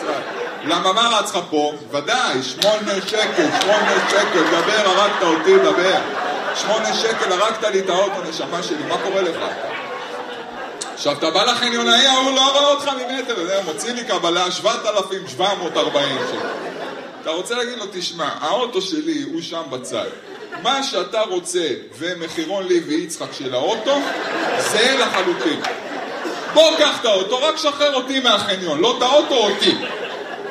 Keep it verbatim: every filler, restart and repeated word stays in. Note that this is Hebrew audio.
ישראל. למה מה רץ לך פה? ודאי, שמונה שקל, שמונה שקל, דבר, הרגת אותי, דבר. שמונה שקל, הרגת לי את האוטו, נשמה שלי, מה קורה לך? עכשיו, אתה בא לחניונאי, הוא לא רואה אותך ממטר, מוציא לי קבלה שבעת אלפים שבע מאות וארבעים שקל. אתה רוצה להגיד לו, תשמע, האוטו שלי הוא שם בצד. מה שאתה רוצה ומחירון לי ויצחק של האוטו, זה לחלוטין. בוא קח את האוטו, רק שחרר אותי מהחניון, לא את האוטו אותי.